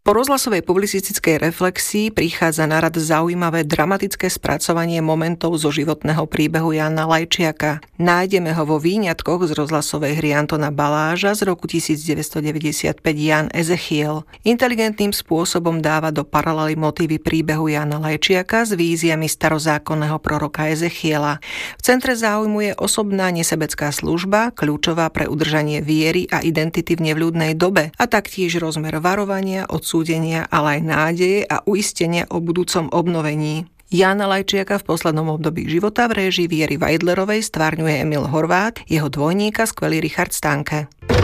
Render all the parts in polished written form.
Po rozhlasovej publicistickej reflexii prichádza na rad zaujímavé dramatické spracovanie momentov zo životného príbehu Jána Lajčiaka. Nájdeme ho vo výňatkoch z rozhlasovej hry Antona Baláža z roku 1995 Ján Ezechiel. Inteligentným spôsobom dáva do paralely motívy príbehu Jána Lajčiaka s víziami starozákonného proroka Ezechiela. V centre záujmu je osobná nesebecká služba, kľúčová pre udržanie viery a identity v nevľúdnej dobe, a taktiež rozmer varovania, odsúdenia, ale aj nádeje a uistenia o budúcom obnovení. Jána Lajčiaka v poslednom období života v réžii Viery Vajdlerovej stvárňuje Emil Horvát, jeho dvojníka skvelý Richard Stanke.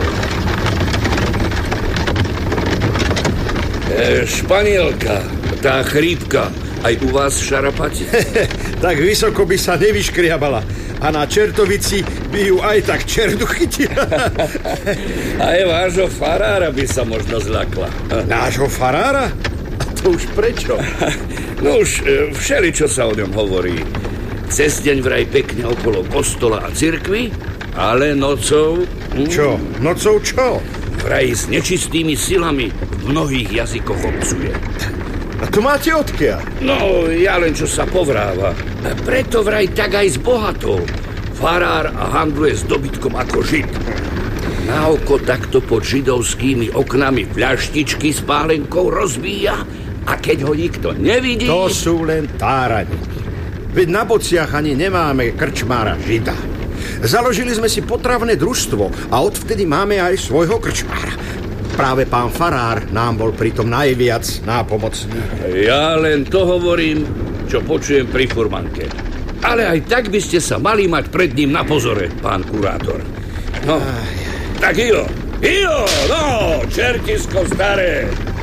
Španielka, tá chrípka, aj u vás šarapať? Tak vysoko by sa nevyškriabala. A na Čertovici by ju aj tak čertu chytila. Aj vášho farára by sa možno zľakla. Nášho farára? A to už prečo? No už všeličo sa o ňom hovorí. Cez deň vraj pekne okolo kostola a cirkvi, ale nocou... Čo? Nocou čo? Vraj s nečistými silami v mnohých jazykoch obcuje. A to máte odkiaľ? No, ja len čo sa povráva. Preto vraj tak aj s bohatou. Farár handluje s dobytkom ako žid. Na oko takto pod židovskými oknami fľaštičky s pálenkou rozbíja, a keď ho nikto nevidí... To sú len tárani. Veď na Bociach ani nemáme krčmára žida. Založili sme si potravné družstvo a odvtedy máme aj svojho krčmára. Práve pán farár nám bol pritom najviac nápomocný. Ja len to hovorím, čo počujem pri furmanke. Ale aj tak by ste sa mali mať pred ním na pozore, pán kurátor. No, tak Io, no, čertisko staré.